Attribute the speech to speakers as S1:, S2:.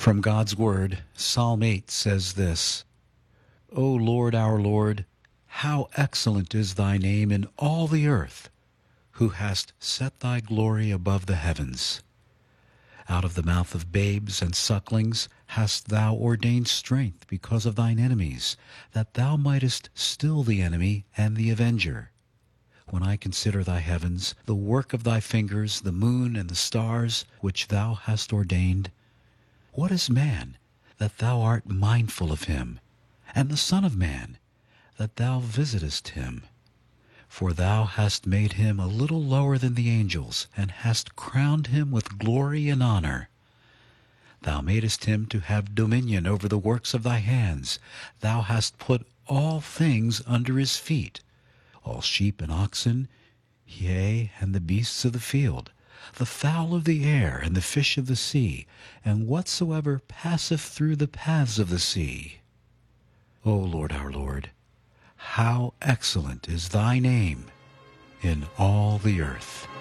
S1: From God's Word, Psalm 8 says this, O Lord our Lord, how excellent is thy name in all the earth, who hast set thy glory above the heavens. Out of the mouth of babes and sucklings hast thou ordained strength because of thine enemies, that thou mightest still the enemy and the avenger. When I consider thy heavens, the work of thy fingers, the moon and the stars, which thou hast ordained, what is man, that thou art mindful of him, and the Son of Man, that thou visitest him? For thou hast made him a little lower than the angels, and hast crowned him with glory and honor. Thou madest him to have dominion over the works of thy hands. Thou hast put all things under his feet, all sheep and oxen, yea, and the beasts of the field, the fowl of the air, and the fish of the sea, and whatsoever passeth through the paths of the sea. O Lord our Lord, how excellent is thy name in all the earth.